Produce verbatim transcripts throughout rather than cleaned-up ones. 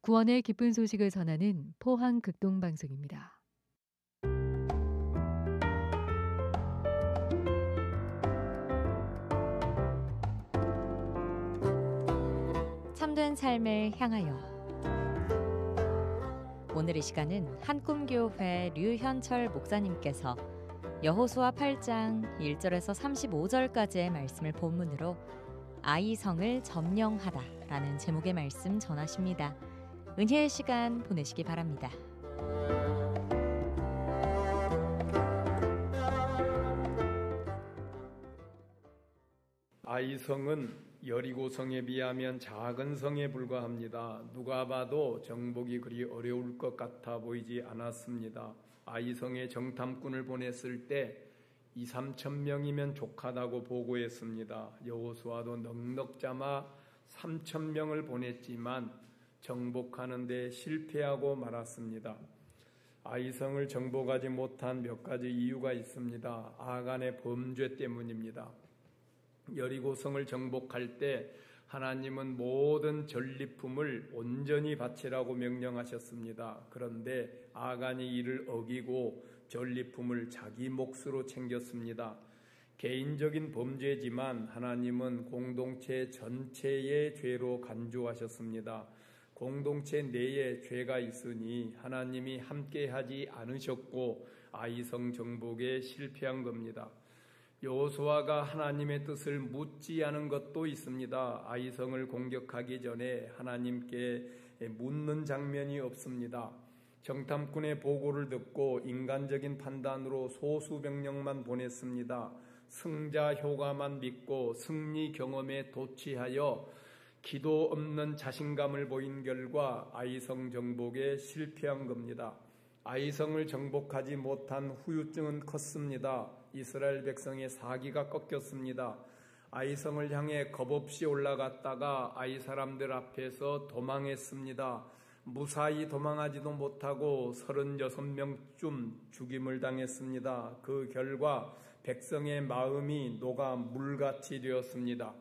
구원의 기쁜 소식을 전하는 포항 극동방송입니다. 참된 삶을 향하여. 오늘 이 시간은 한꿈교회 류현철 목사님께서 여호수아 팔 장 일 절에서 삼십오 절까지의 말씀을 본문으로 아이성을 점령하다 라는 제목의 말씀 전하십니다. 은혜의 시간 보내시기 바랍니다. 아이성은 여리고성에 비하면 작은 성에 불과합니다. 누가 봐도 정복이 그리 어려울 것 같아 보이지 않았습니다. 아이성에 정탐꾼을 보냈을 때 이삼천 명이면 족하다고 보고했습니다. 여호수아도 넉넉 잡아 삼천 명을 보냈지만 정복하는 데 실패하고 말았습니다. 아이성을 정복하지 못한 몇 가지 이유가 있습니다. 아간의 범죄 때문입니다. 여리고성을 정복할 때 하나님은 모든 전리품을 온전히 바치라고 명령하셨습니다. 그런데 아간이 이를 어기고 전리품을 자기 몫으로 챙겼습니다. 개인적인 범죄지만 하나님은 공동체 전체의 죄로 간주하셨습니다. 공동체 내에 죄가 있으니 하나님이 함께하지 않으셨고 아이성 정복에 실패한 겁니다. 여호수아가 하나님의 뜻을 묻지 않은 것도 있습니다. 아이성을 공격하기 전에 하나님께 묻는 장면이 없습니다. 정탐꾼의 보고를 듣고 인간적인 판단으로 소수 병력만 보냈습니다. 승자 효과만 믿고 승리 경험에 도취하여 기도 없는 자신감을 보인 결과 아이성 정복에 실패한 겁니다. 아이성을 정복하지 못한 후유증은 컸습니다. 이스라엘 백성의 사기가 꺾였습니다. 아이성을 향해 겁없이 올라갔다가 아이 사람들 앞에서 도망했습니다. 무사히 도망하지도 못하고 서른여섯 명쯤 죽임을 당했습니다. 그 결과 백성의 마음이 녹아 물같이 되었습니다.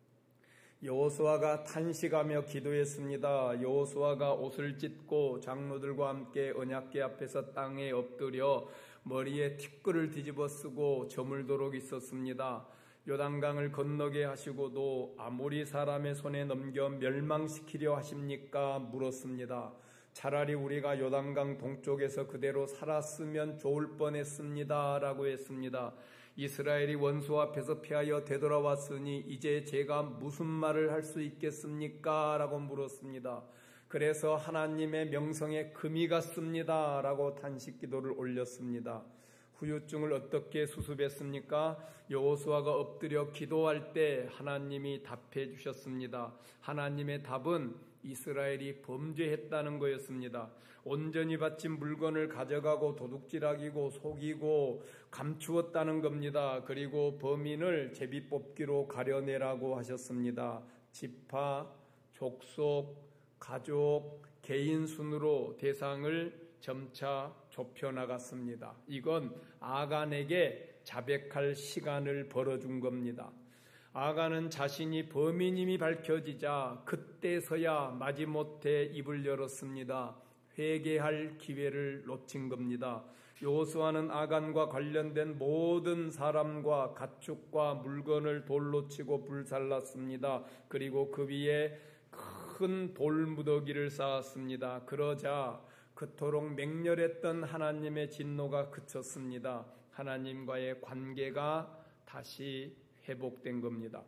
여호수아가 탄식하며 기도했습니다. 여호수아가 옷을 찢고 장로들과 함께 언약궤 앞에서 땅에 엎드려 머리에 티끌을 뒤집어 쓰고 저물도록 있었습니다. 요단강을 건너게 하시고도 아모리 사람의 손에 넘겨 멸망시키려 하십니까? 물었습니다. 차라리 우리가 요단강 동쪽에서 그대로 살았으면 좋을 뻔했습니다 라고 했습니다. 이스라엘이 원수 앞에서 패하여 되돌아왔으니 이제 제가 무슨 말을 할 수 있겠습니까? 라고 물었습니다. 그래서 하나님의 명성에 금이 갔습니다 라고 탄식 기도를 올렸습니다. 후유증을 어떻게 수습했습니까? 여호수아가 엎드려 기도할 때 하나님이 답해 주셨습니다. 하나님의 답은 이스라엘이 범죄했다는 거였습니다. 온전히 바친 물건을 가져가고 도둑질하기고 속이고 감추었다는 겁니다. 그리고 범인을 제비뽑기로 가려내라고 하셨습니다. 지파, 족속, 가족, 개인 순으로 대상을 점차 좁혀나갔습니다. 이건 아간에게 자백할 시간을 벌어준 겁니다. 아간은 자신이 범인임이 밝혀지자 그때서야 마지못해 입을 열었습니다. 회개할 기회를 놓친 겁니다. 여호수아는 아간과 관련된 모든 사람과 가축과 물건을 돌로 치고 불살랐습니다. 그리고 그 위에 큰 돌무더기를 쌓았습니다. 그러자 그토록 맹렬했던 하나님의 진노가 그쳤습니다. 하나님과의 관계가 다시 회복된 겁니다.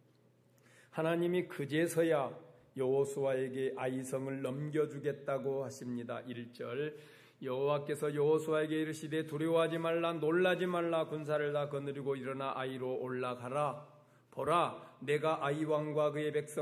하나님이 그제서야 여호수아에게 아이성을 넘겨주겠다고 하십니다. 일 절 여호와께서 여호수아에게 이르시되 두려워하지 말라 놀라지 말라 군사를 다 거느리고 일어나 아이로 올라가라. 보라 내가 아이 왕과 그의 백성